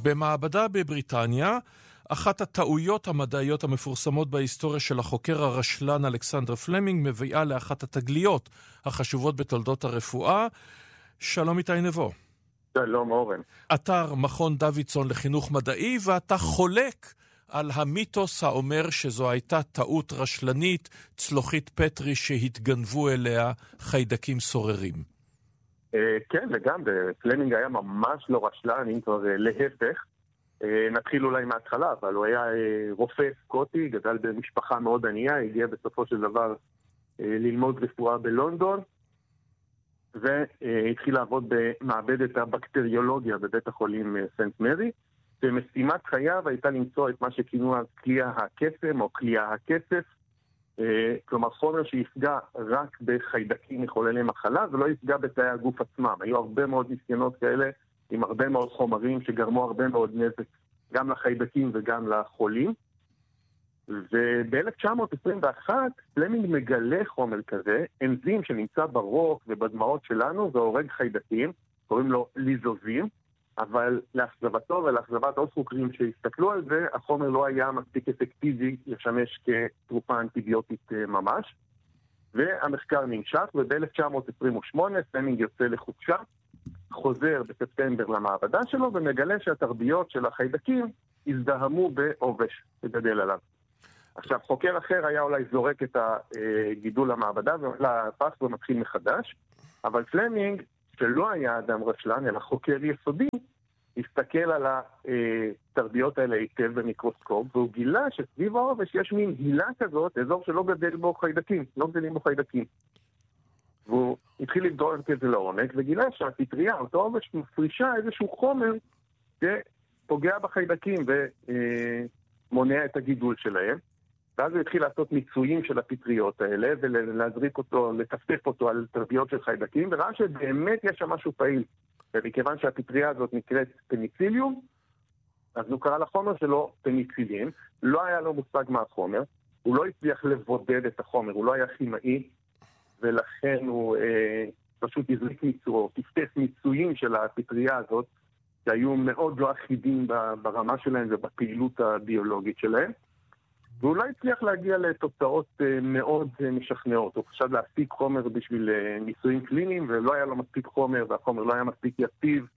במעבדה בבריטניה, אחת הטעויות המדעיות המפורסמות בהיסטוריה של החוקר הרשלן אלכסנדר פלמינג מביאה לאחת התגליות החשובות בתולדות הרפואה. שלום איתי נבו. שלום אורן. אתר מכון דוידסון לחינוך מדעי, ואתה חולק על המיתוס האומר שזו הייתה טעות רשלנית, צלוחית פטרי שהתגנבו אליה חיידקים סוררים. כן, וגם פלמינג היה ממש לא רשלן, אם כבר להפך. נתחיל אולי מההתחלה, אבל הוא היה רופא סקוטי, גדל במשפחה מאוד ענייה, הגיע בסופו של דבר ללמוד רפואה בלונדון, והתחיל לעבוד במעבדת הבקטריולוגיה בבית החולים סנט מרי, ומשימת חייו הייתה למצוא את מה שכינו כליאה הקסם או כליאה הכסף, כלומר חומר שיפגע רק בחיידקים מחוללי מחלה ולא יפגע בתאי הגוף עצמם. היו הרבה מאוד ניסיונות כאלה עם הרבה מאוד חומרים שגרמו הרבה מאוד נזק גם לחיידקים וגם לחולים. וב-1921 פלמינג מגלה חומר כזה, אנזים שנמצא ברוק ובדמעות שלנו והורג חיידקים, קוראים לו ליזוזים, אבל לאכזבתו ולאכזבת עוד חוקרים שהסתכלו על זה, החומר לא היה מספיק אפקטיבי לשמש כתרופה אנטיביוטית ממש, והמחקר נמשך, וב-1928 פלמינג יוצא לחופשה, חוזר בספטמבר למעבדה שלו, ומגלה שהתרביות של החיידקים הזדהמו בעובש שגדל עליו. עכשיו, חוקר אחר היה אולי זורק את הגידול למעבדה ולפח ומתחיל מחדש, אבל פלמינג, שלא היה אדם רשלן, אלא חוקר יסודי, הסתכל על התרביות האלה היטב במיקרוסקופ, והוא גילה שסביב העובש יש מין הילה כזאת, אזור שלא גדל בו חיידקים, לא גדלים בו חיידקים. והוא התחיל לבדוק את זה לעומק, וגילה שהפטריה, אותו עובש, מפרישה איזשהו חומר שפוגע בחיידקים ומונע את הגידול שלהם. ואז הוא התחיל לעשות מיצויים של הפטריות האלה, ולהזריק אותו, לטפטף אותו על תרביות של חיידקים, וראה שבאמת יש שם משהו פעיל. ומכיוון שהפטריה הזאת נקראת פניציליום, אז הוא קרא לחומר שלו פניצילין, לא היה לו מושג מה החומר, הוא לא הצליח לבודד את החומר, הוא לא היה כימאי, ולכן הוא פשוט הזריק מיצור, טפטף מיצויים של הפטריה הזאת, שהיו מאוד לא אחידים ברמה שלהם ובפעילות הביולוגית שלהם. והוא לא הצליח להגיע לתוצאות מאוד משכנעות. הוא חשב להפיק חומר בשביל ניסויים קליניים, ולא היה לו מספיק חומר, והחומר לא היה מספיק יציב.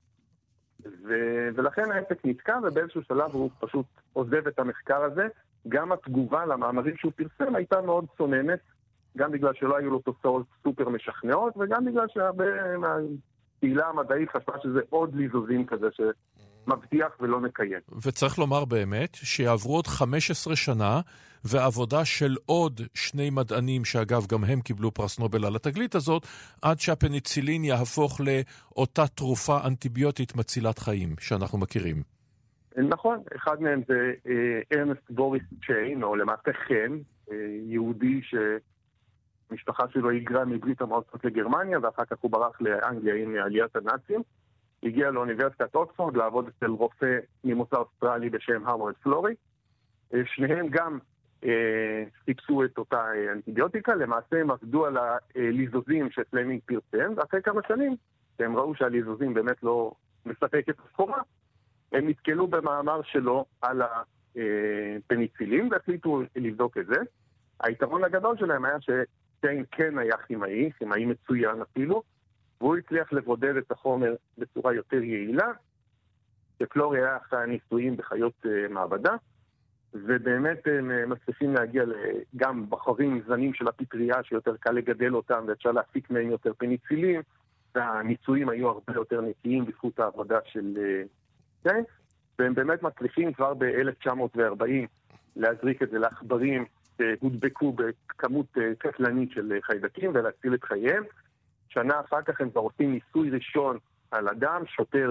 ולכן העסק נתקע, ובאיזשהו שלב הוא פשוט עוזב את המחקר הזה. גם התגובה למאמרים שהוא פרסם הייתה מאוד צוננת, גם בגלל שלא היו לו תוצאות סופר משכנעות, וגם בגלל שהרבה מהקהילה המדעית חשבה שזה עוד ליזוזים כזה מבטיח ולא מקיים. וצריך לומר באמת שיעברו עוד 15 שנה, ועבודה של עוד שני מדענים, שאגב גם הם קיבלו פרס נובל על התגלית הזאת, עד שהפניצילין יהפוך לאותה תרופה אנטיביוטית מצילת חיים שאנחנו מכירים. נכון, אחד מהם זה ארנסט בוריס צ'יין, או למעשה חן, יהודי שמשפחה שלו היגרה מברית המועצות לגרמניה, ואחר כך הוא ברח לאנגליה עם עליית הנאצים. הגיע לאוניברסיטת אוקספורד לעבוד אצל רופא ממוצא אוסטרלי בשם הרווארד פלורי. שניהם גם חיפשו את אותה אנטיביוטיקה, למעשה הם עבדו על הליזוזים שפלמינג פרסם, ואחרי כמה שנים הם ראו שהליזוזים באמת לא מספק את הסחורה, הם נתקלו במאמר שלו על הפניצילין והחליטו לבדוק את זה. היתרון הגדול שלהם היה שטיין כן היה כימאי מצוין אפילו, והוא הצליח לבודד את החומר בצורה יותר יעילה, שפלורי היה אחרי הניסויים בחיות מעבדה, ובאמת הם מצליחים להגיע גם בחורים זנים של הפטריה, שיותר קל לגדל אותם, ואפשר להפיק מהם יותר פניצילין, והניסויים היו הרבה יותר נקיים בזכות העבודה של טיין, והם באמת מצליחים כבר ב-1940 להזריק את זה לעכברים שהודבקו בכמות קטלנית של חיידקים ולהציל את חייהם. שנה אחר כך הם כבר עושים ניסוי ראשון על אדם, שוטר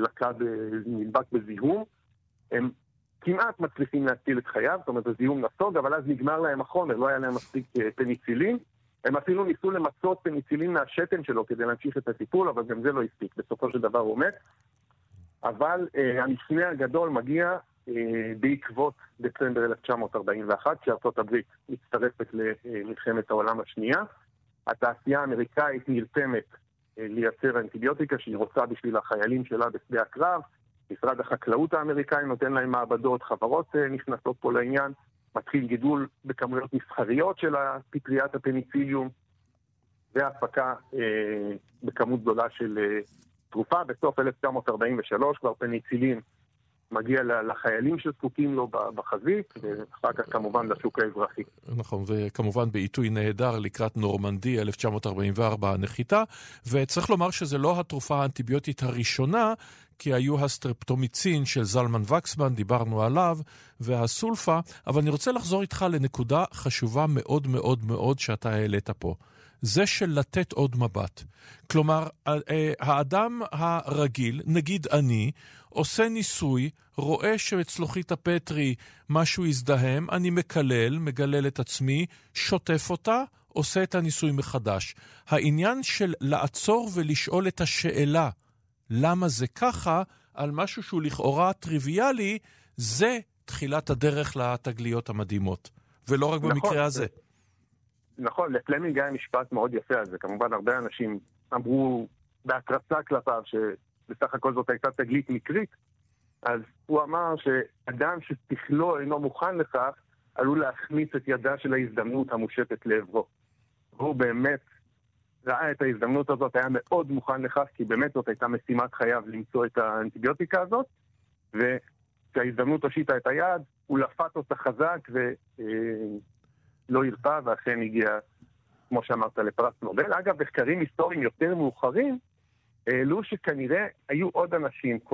נדבק בזיהום. הם כמעט מצליחים להציל את חייו, זאת אומרת, הזיהום נסוג, אבל אז נגמר להם החומר, לא היה להם מספיק פניצילין. הם אפילו ניסו למצות פניצילין מהשתן שלו כדי להמשיך את הטיפול, אבל גם זה לא הספיק. בסופו של דבר הוא מת. אבל המפנה הגדול מגיע בעקבות דצמבר 1941, כשארצות הברית מצטרפת למלחמת העולם השנייה. התעשייה האמריקאית נרתמת לייצר אנטיביוטיקה שהיא רוצה בשביל החיילים שלה בשדה הקרב. משרד החקלאות האמריקאי נותן להם מעבדות, חברות נכנסות פה לעניין, מתחיל גידול בכמויות מסחריות של פטריית הפניציליום, והפקה בכמות גדולה של תרופה. בסוף 1943 כבר פניצילין מגיע לחיילים שזקוקים לו בחזית, ואחר כך כמובן לשוק האזרחי. נכון, וכמובן בעיתוי נהדר לקראת נורמנדי 1944 הנחיתה, וצריך לומר שזה לא התרופה האנטיביוטית הראשונה, כי היו הסטרפטומיצין של זלמן וקסמן, דיברנו עליו, והסולפה, אבל אני רוצה לחזור איתך לנקודה חשובה מאוד מאוד מאוד שאתה העלית פה. זה של לתת עוד מבט. כלומר, האדם הרגיל, נגיד אני, עושה ניסוי, רואה שאצלוכית הפטרי משהו יזדהם, אני מגלל את עצמי, שוטף אותה, עושה את הניסוי מחדש. העניין של לעצור ולשאול את השאלה, למה זה ככה, על משהו שהוא לכאורה טריוויאלי, זה תחילת הדרך לתגליות המדהימות. ולא רק במקרה הזה. נכון, לפלמינג היה משפט מאוד יפה על זה. כמובן, הרבה אנשים אמרו בהתרצה כלפיו שבסך הכל זאת הייתה תגלית מקרית. אז הוא אמר שאדם ששכלו אינו מוכן לכך, עלול להחמיץ את ידה של ההזדמנות המושטת לעברו. והוא באמת ראה את ההזדמנות הזאת, היה מאוד מוכן לכך, כי באמת זאת הייתה משימת חייו למצוא את האנטיביוטיקה הזאת, וכשההזדמנות הושיטה את היד, הוא לפת אותה חזק לא הרפא, ואכן הגיע, כמו שאמרת, לפרס נובל. אגב, מחקרים היסטוריים יותר מאוחרים, העלו שכנראה היו עוד אנשים,